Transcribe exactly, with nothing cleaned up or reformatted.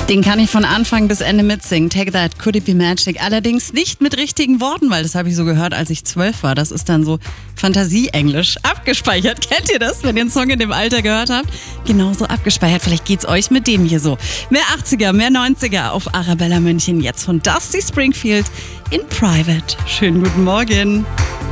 Den kann ich von Anfang bis Ende mitsingen. Take That, Could It Be Magic. Allerdings nicht mit richtigen Worten, weil das habe ich so gehört, als ich zwölf war. Das ist dann so Fantasie-Englisch abgespeichert. Kennt ihr das, wenn ihr einen Song in dem Alter gehört habt? Genauso abgespeichert. Vielleicht geht's euch mit dem hier so. Mehr achtziger, mehr neunziger auf Arabella München. Jetzt von Dusty Springfield in Private. Schönen guten Morgen.